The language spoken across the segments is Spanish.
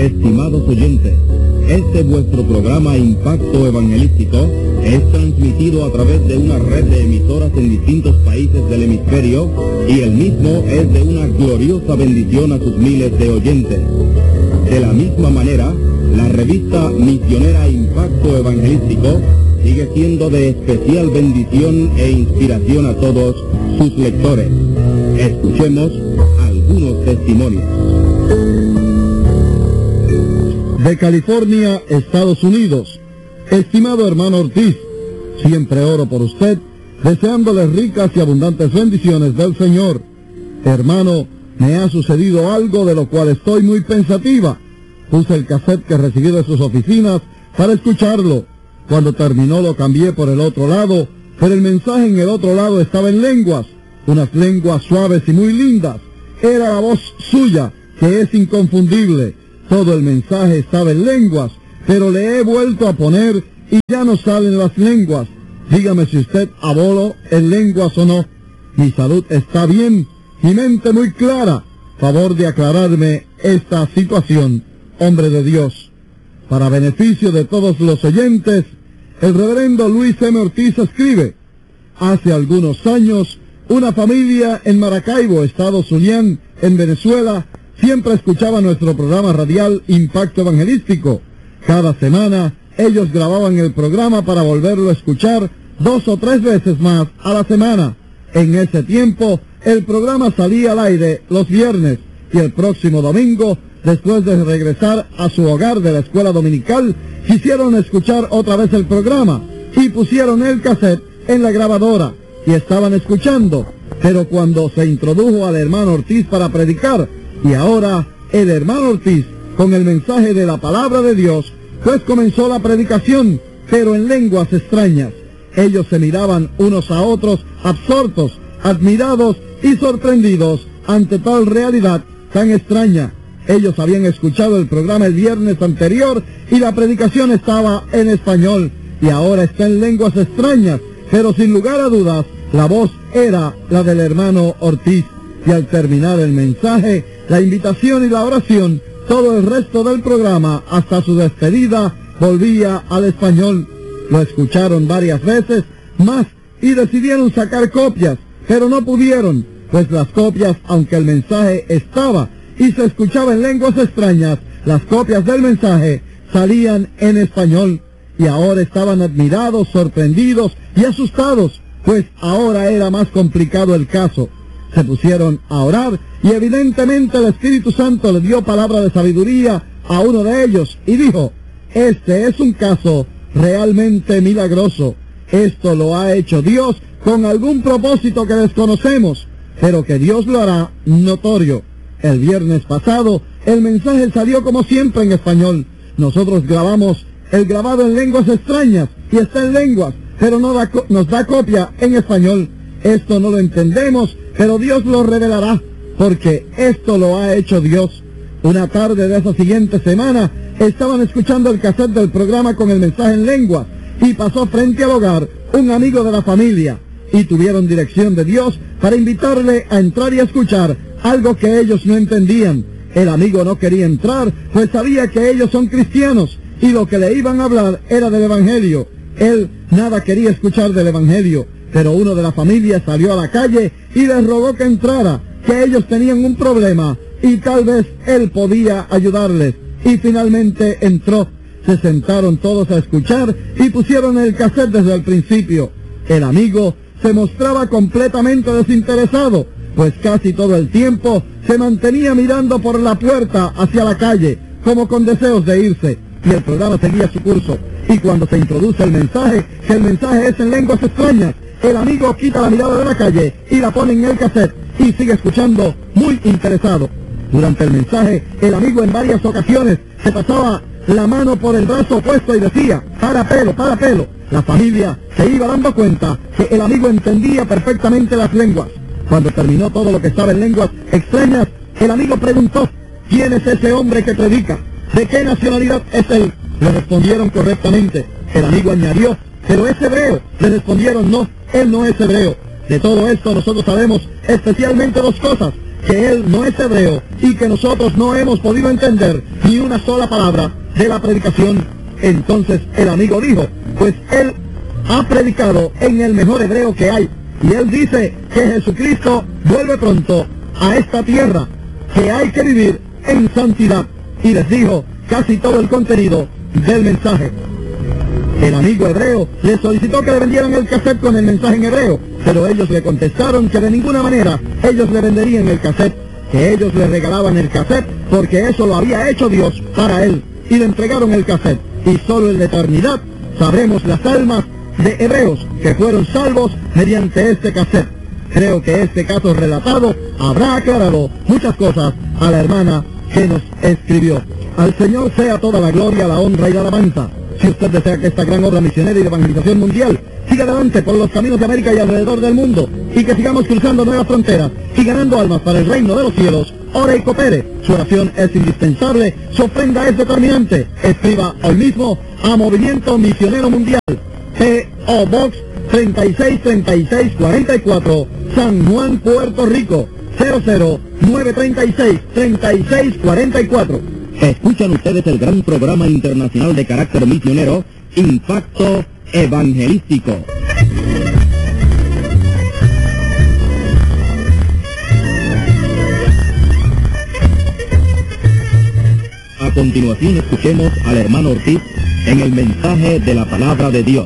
estimados oyentes. Este vuestro programa Impacto Evangelístico es transmitido a través de una red de emisoras en distintos países del hemisferio y el mismo es de una gloriosa bendición a sus miles de oyentes. De la misma manera, la revista misionera Impacto Evangelístico sigue siendo de especial bendición e inspiración a todos sus lectores. Escuchemos algunos testimonios. De California, Estados Unidos. Estimado hermano Ortiz, siempre oro por usted, deseándole ricas y abundantes bendiciones del Señor. Hermano, me ha sucedido algo de lo cual estoy muy pensativa. Puse el cassette que recibí de sus oficinas para escucharlo. Cuando terminó lo cambié por el otro lado, pero el mensaje en el otro lado estaba en lenguas, unas lenguas suaves y muy lindas. Era la voz suya, que es inconfundible. Todo el mensaje estaba en lenguas, pero le he vuelto a poner y ya no salen las lenguas. Dígame si usted habló en lenguas o no. Mi salud está bien, mi mente muy clara. Favor de aclararme esta situación, hombre de Dios. Para beneficio de todos los oyentes, el reverendo Luis M. Ortiz escribe: hace algunos años, una familia en Maracaibo, estado Zulián, en Venezuela, siempre escuchaba nuestro programa radial Impacto Evangelístico. Cada semana, ellos grababan el programa para volverlo a escuchar 2 o 3 veces más a la semana. En ese tiempo, el programa salía al aire los viernes y el próximo domingo, después de regresar a su hogar de la escuela dominical, quisieron escuchar otra vez el programa y pusieron el cassette en la grabadora y estaban escuchando. Pero cuando se introdujo al hermano Ortiz para predicar, y ahora el hermano Ortiz con el mensaje de la palabra de Dios, pues comenzó la predicación, pero en lenguas extrañas. Ellos se miraban unos a otros, absortos, admirados y sorprendidos ante tal realidad tan extraña. Ellos habían escuchado el programa el viernes anterior y la predicación estaba en español y ahora está en lenguas extrañas, pero sin lugar a dudas la voz era la del hermano Ortiz. Y al terminar el mensaje, la invitación y la oración, todo el resto del programa hasta su despedida volvía al español. Lo escucharon varias veces más y decidieron sacar copias, pero no pudieron, pues las copias, aunque el mensaje estaba y se escuchaba en lenguas extrañas, las copias del mensaje salían en español, y ahora estaban admirados, sorprendidos y asustados, pues ahora era más complicado el caso. Se pusieron a orar y evidentemente el Espíritu Santo le dio palabra de sabiduría a uno de ellos y dijo: este es un caso realmente milagroso. Esto lo ha hecho Dios con algún propósito que desconocemos, pero que Dios lo hará notorio. El viernes pasado, el mensaje salió como siempre en español. Nosotros grabamos el grabado en lenguas extrañas y está en lenguas, pero nos da copia en español. Esto no lo entendemos, pero Dios lo revelará, porque esto lo ha hecho Dios. Una tarde de esa siguiente semana, estaban escuchando el cassette del programa con el mensaje en lenguas, y pasó frente al hogar un amigo de la familia, y tuvieron dirección de Dios para invitarle a entrar y a escuchar algo que ellos no entendían. El amigo no quería entrar, pues sabía que ellos son cristianos, y lo que le iban a hablar era del Evangelio. Él nada quería escuchar del Evangelio, pero uno de la familia salió a la calle y les rogó que entrara, que ellos tenían un problema y tal vez él podía ayudarles. Y finalmente entró. Se sentaron todos a escuchar y pusieron el cassette desde el principio. El amigo se mostraba completamente desinteresado, pues casi todo el tiempo se mantenía mirando por la puerta hacia la calle, como con deseos de irse, y el programa seguía su curso. Y cuando se introduce el mensaje, que el mensaje es en lenguas extrañas, el amigo quita la mirada de la calle y la pone en el cassette y sigue escuchando muy interesado. Durante el mensaje, el amigo en varias ocasiones se pasaba la mano por el brazo opuesto y decía: para pelo, para pelo. La familia se iba dando cuenta que el amigo entendía perfectamente las lenguas. Cuando terminó todo lo que estaba en lenguas extrañas, el amigo preguntó: ¿quién es ese hombre que predica? ¿De qué nacionalidad es él? Le respondieron correctamente. El amigo añadió: pero es hebreo. Le respondieron: no, él no es hebreo. De todo esto nosotros sabemos especialmente 2 cosas: que él no es hebreo y que nosotros no hemos podido entender ni una una sola palabra de la predicación. Entonces el amigo dijo, pues él ha predicado en el mejor hebreo que hay, y él dice que Jesucristo vuelve pronto a esta tierra, que hay que vivir en santidad, y les dijo casi todo el contenido del mensaje. El amigo hebreo le solicitó que le vendieran el cassette con el mensaje en hebreo, pero ellos le contestaron que de ninguna manera ellos le venderían el cassette, que ellos le regalaban el cassette porque eso lo había hecho Dios para él, y le entregaron el cassette, y solo en la eternidad sabremos las almas de hebreos que fueron salvos mediante este cassette. Creo que este caso relatado habrá aclarado muchas cosas a la hermana que nos escribió. Al Señor sea toda la gloria, la honra y la alabanza. Si usted desea que esta gran obra misionera y de evangelización mundial siga adelante por los caminos de América y alrededor del mundo, y que sigamos cruzando nuevas fronteras y ganando almas para el reino de los cielos, ore y coopere. Su oración es indispensable, su ofrenda es determinante. Escriba hoy mismo a Movimiento Misionero Mundial, P.O. Box 363644, San Juan, Puerto Rico, 00936-3644. Escuchan ustedes el gran programa internacional de carácter misionero, Impacto Evangelístico. A continuación escuchemos al hermano Ortiz en el mensaje de la palabra de Dios.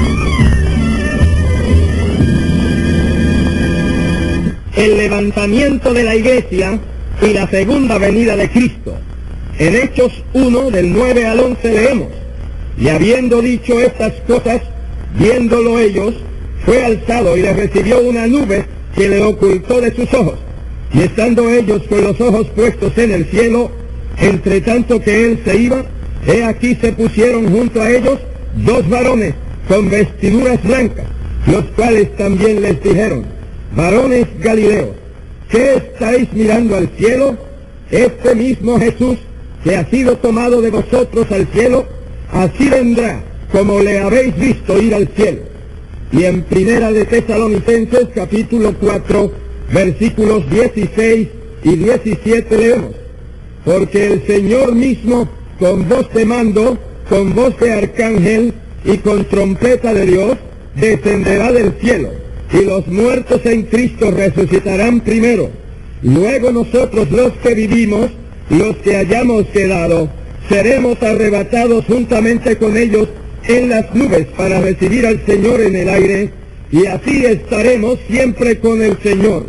El levantamiento de la iglesia y la segunda venida de Cristo. En Hechos 1, del 9 al 11 leemos: y habiendo dicho estas cosas, viéndolo ellos, fue alzado y le recibió una nube que le ocultó de sus ojos. Y estando ellos con los ojos puestos en el cielo, entre tanto que él se iba, he aquí se pusieron junto a ellos dos varones con vestiduras blancas, los cuales también les dijeron: varones Galileos, ¿qué estáis mirando al cielo? Este mismo Jesús, que ha sido tomado de vosotros al cielo, así vendrá como le habéis visto ir al cielo. Y en Primera de Tesalonicenses, capítulo 4, versículos 16 y 17 leemos: porque el Señor mismo, con voz de mando, con voz de arcángel y con trompeta de Dios, descenderá del cielo, y los muertos en Cristo resucitarán primero. Luego nosotros, los que vivimos, los que hayamos quedado, seremos arrebatados juntamente con ellos en las nubes para recibir al Señor en el aire, y así estaremos siempre con el Señor.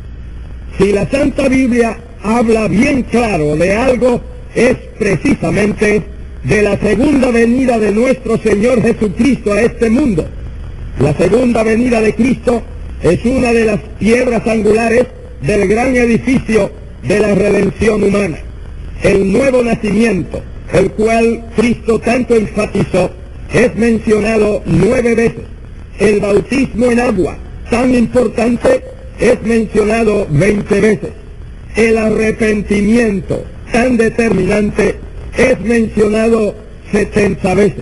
Si la Santa Biblia habla bien claro de algo, es precisamente de la segunda venida de nuestro Señor Jesucristo a este mundo. La segunda venida de Cristo es una de las piedras angulares del gran edificio de la redención humana. El nuevo nacimiento, el cual Cristo tanto enfatizó, es mencionado 9 veces. El bautismo en agua, tan importante, es mencionado 20 veces. El arrepentimiento, tan determinante, es mencionado 70 veces.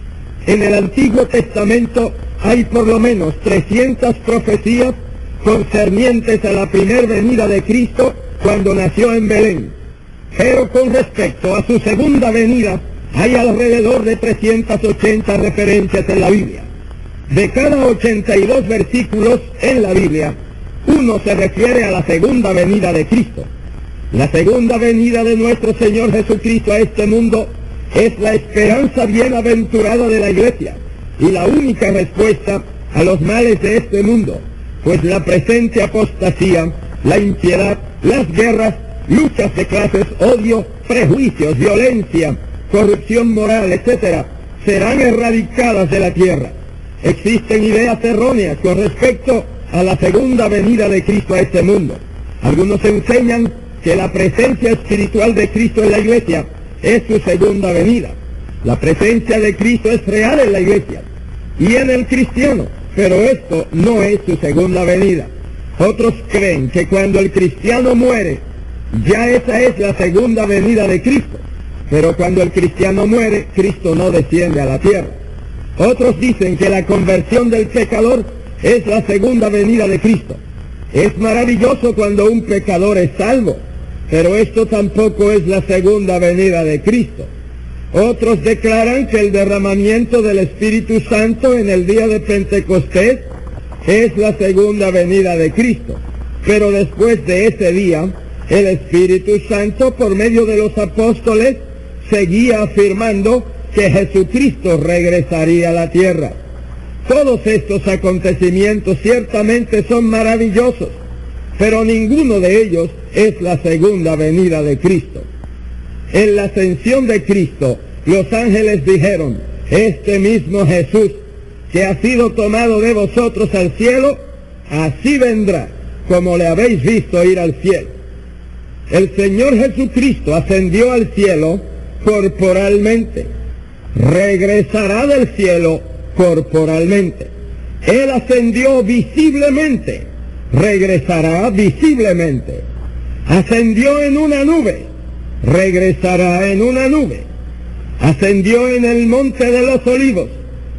En el Antiguo Testamento hay por lo menos 300 profecías concernientes a la primera venida de Cristo cuando nació en Belén. Pero con respecto a su segunda venida, hay alrededor de 380 referencias en la Biblia. De cada 82 versículos en la Biblia, uno se refiere a la segunda venida de Cristo. La segunda venida de nuestro Señor Jesucristo a este mundo es la esperanza bienaventurada de la Iglesia y la única respuesta a los males de este mundo, pues la presente apostasía, la impiedad, las guerras, luchas de clases, odio, prejuicios, violencia, corrupción moral, etc., serán erradicadas de la tierra. Existen ideas erróneas con respecto a la segunda venida de Cristo a este mundo. Algunos enseñan que la presencia espiritual de Cristo en la iglesia es su segunda venida. La presencia de Cristo es real en la iglesia y en el cristiano, pero esto no es su segunda venida. Otros creen que cuando el cristiano muere, ya esa es la segunda venida de Cristo, pero cuando el cristiano muere, Cristo no desciende a la tierra. Otros dicen que la conversión del pecador es la segunda venida de Cristo. Es maravilloso cuando un pecador es salvo, Pero esto tampoco es la segunda venida de Cristo. Otros declaran que el derramamiento del Espíritu Santo en el día de Pentecostés es la segunda venida de Cristo. Pero después de ese día, el Espíritu Santo, por medio de los apóstoles, seguía afirmando que Jesucristo regresaría a la tierra. Todos estos acontecimientos ciertamente son maravillosos, pero ninguno de ellos es la segunda venida de Cristo. En la ascensión de Cristo, los ángeles dijeron: este mismo Jesús que ha sido tomado de vosotros al cielo, así vendrá, como le habéis visto ir al cielo. El Señor Jesucristo ascendió al cielo corporalmente. Regresará del cielo corporalmente. Él ascendió visiblemente. Regresará visiblemente. Ascendió en una nube. Regresará en una nube. Ascendió en el monte de los olivos.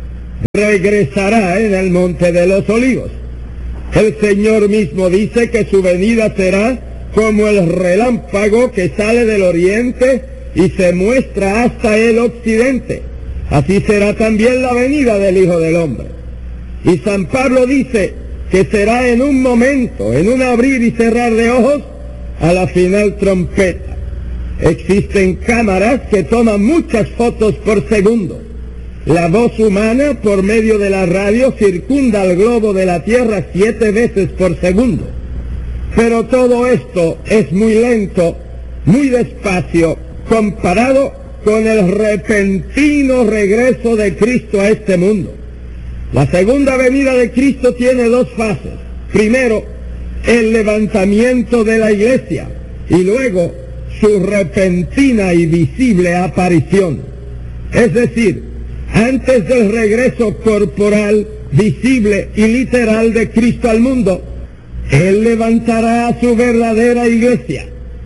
Regresará en el monte de los olivos. El Señor mismo dice que su venida será como el relámpago que sale del oriente y se muestra hasta el occidente. Así será también la venida del Hijo del Hombre. Y San Pablo dice que será en un momento, en un abrir y cerrar de ojos, a la final trompeta. Existen cámaras que toman muchas fotos por segundo. La voz humana, por medio de la radio, circunda el globo de la Tierra 7 veces por segundo. Pero todo esto es muy lento, muy despacio, comparado con el repentino regreso de Cristo a este mundo. La segunda venida de Cristo tiene dos fases. Primero, el levantamiento de la iglesia, y luego su repentina y visible aparición. Es decir, antes del regreso corporal, visible y literal de Cristo al mundo, Él levantará a su verdadera iglesia.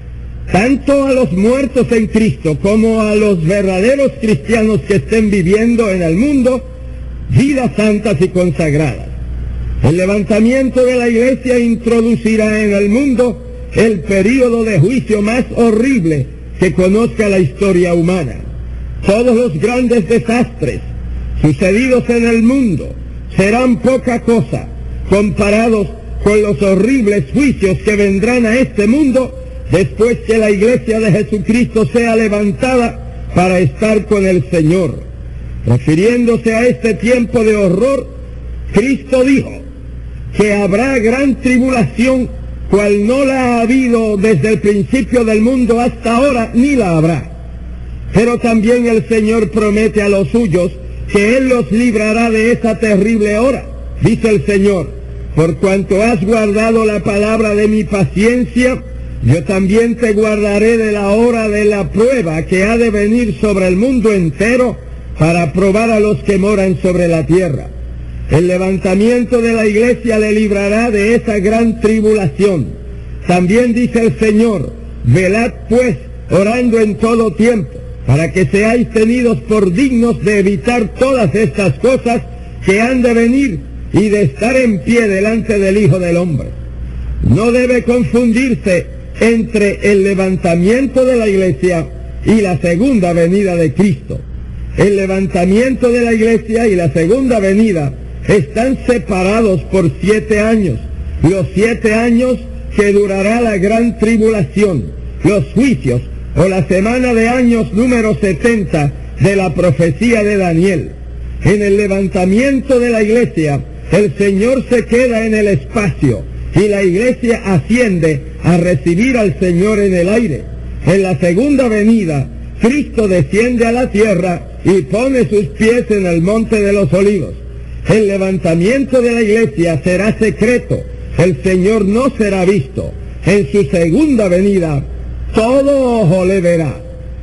Tanto a los muertos en Cristo como a los verdaderos cristianos que estén viviendo en el mundo vidas santas y consagradas. El levantamiento de la iglesia introducirá en el mundo el período de juicio más horrible que conozca la historia humana. Todos los grandes desastres sucedidos en el mundo serán poca cosa comparados con los horribles juicios que vendrán a este mundo después que la iglesia de Jesucristo sea levantada para estar con el Señor. Refiriéndose a este tiempo de horror, Cristo dijo que habrá gran tribulación, cual no la ha habido desde el principio del mundo hasta ahora, ni la habrá. Pero también el Señor promete a los suyos que Él los librará de esa terrible hora. Dice el Señor: por cuanto has guardado la palabra de mi paciencia, yo también te guardaré de la hora de la prueba que ha de venir sobre el mundo entero para probar a los que moran sobre la tierra. El levantamiento de la iglesia le librará de esa gran tribulación. También dice el Señor: velad pues, orando en todo tiempo, para que seáis tenidos por dignos de evitar todas estas cosas que han de venir y de estar en pie delante del Hijo del Hombre. No debe confundirse entre el levantamiento de la iglesia y la segunda venida de Cristo. El levantamiento de la iglesia y la segunda venida están separados por 7 años, los 7 años que durará la gran tribulación, los juicios o la semana de años número 70 de la profecía de Daniel. En el levantamiento de la iglesia, el Señor se queda en el espacio y la iglesia asciende a recibir al Señor en el aire. En la segunda venida, Cristo desciende a la tierra y pone sus pies en el monte de los olivos. El levantamiento de la iglesia será secreto, el Señor no será visto. En su segunda venida, todo ojo le verá.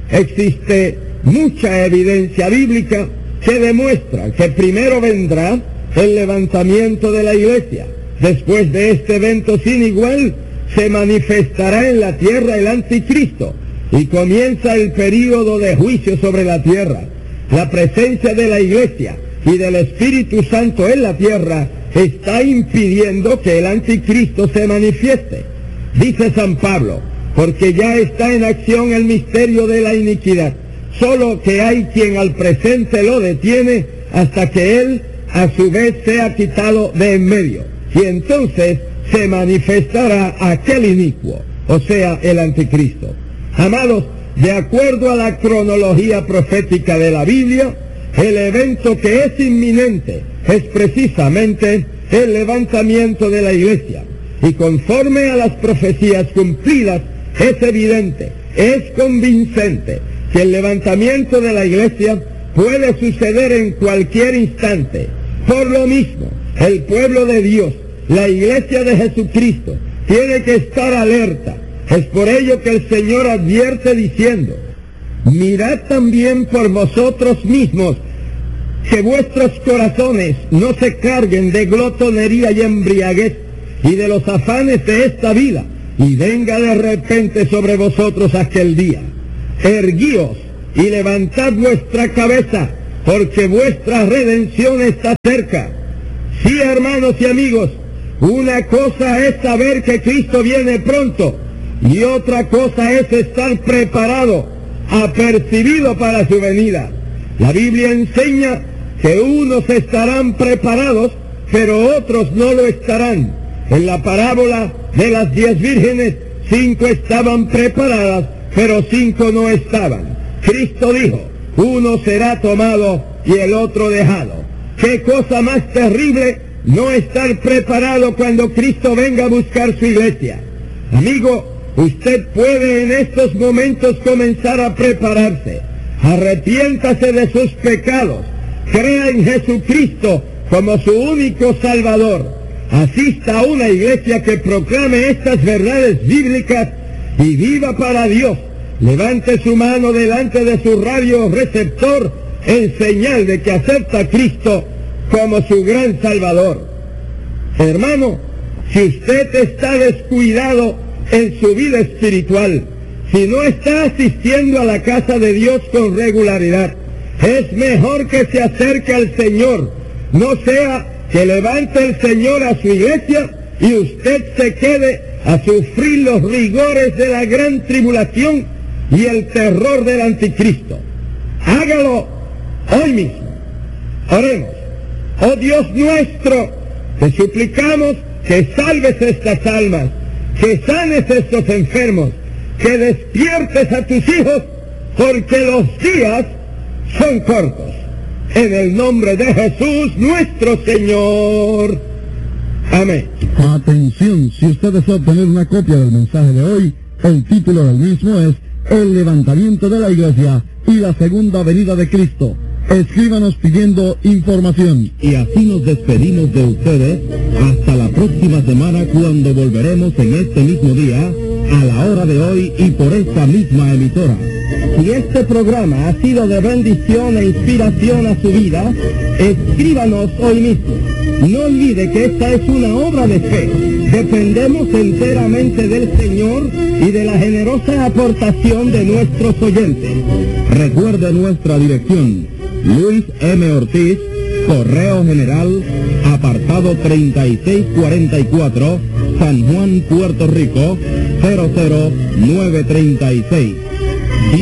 Existe mucha evidencia bíblica que demuestra que primero vendrá el levantamiento de la iglesia. Después de este evento sin igual, se manifestará en la tierra el anticristo y comienza el período de juicio sobre la tierra. La presencia de la iglesia y del Espíritu Santo en la tierra está impidiendo que el anticristo se manifieste. Dice San Pablo: porque ya está en acción el misterio de la iniquidad, solo que hay quien al presente lo detiene hasta que él a su vez sea quitado de en medio, y entonces se manifestará aquel inicuo, o sea, el anticristo. Amados, de acuerdo a la cronología profética de la Biblia, el evento que es inminente es precisamente el levantamiento de la iglesia, y conforme a las profecías cumplidas, es evidente, es convincente que el levantamiento de la iglesia puede suceder en cualquier instante. Por lo mismo, el pueblo de Dios, la iglesia de Jesucristo, tiene que estar alerta. Es por ello que el Señor advierte diciendo: mirad también por vosotros mismos, que vuestros corazones no se carguen de glotonería y embriaguez, y de los afanes de esta vida, y venga de repente sobre vosotros aquel día. Erguíos y levantad vuestra cabeza, porque vuestra redención está cerca. Sí, hermanos y amigos, una cosa es saber que Cristo viene pronto, y otra cosa es estar preparado, apercibido para su venida. La Biblia enseña que unos estarán preparados, pero otros no lo estarán. En la parábola de las 10 vírgenes, 5 estaban preparadas, pero 5 no estaban. Cristo dijo: uno será tomado y el otro dejado. ¿Qué cosa más terrible no estar preparado cuando Cristo venga a buscar su iglesia? Amigo, usted puede en estos momentos comenzar a prepararse. Arrepiéntase de sus pecados. Crea en Jesucristo como su único Salvador. Asista a una iglesia que proclame estas verdades bíblicas y viva para Dios. Levante su mano delante de su radio receptor en señal de que acepta a Cristo como su gran Salvador. Hermano, si usted está descuidado en su vida espiritual, si no está asistiendo a la casa de Dios con regularidad, es mejor que se acerque al Señor, no sea que levante el Señor a su iglesia y usted se quede a sufrir los rigores de la gran tribulación y el terror del anticristo. Hágalo hoy mismo. Oremos. Oh Dios nuestro, te suplicamos que salves estas almas, que sanes estos enfermos, que despiertes a tus hijos, porque los días son cortos. En el nombre de Jesús nuestro Señor. Amén. Atención, si usted desea obtener una copia del mensaje de hoy, el título del mismo es El levantamiento de la iglesia y la segunda venida de Cristo. Escríbanos pidiendo información. Y así nos despedimos de ustedes hasta la próxima semana, cuando volveremos en este mismo día, a la hora de hoy y por esta misma emisora. Si este programa ha sido de bendición e inspiración a su vida, escríbanos hoy mismo. No olvide que esta es una obra de fe. Dependemos enteramente del Señor y de la generosa aportación de nuestros oyentes. Recuerde nuestra dirección: Luis M. Ortiz, Correo General, apartado 3644, San Juan, Puerto Rico, 00936.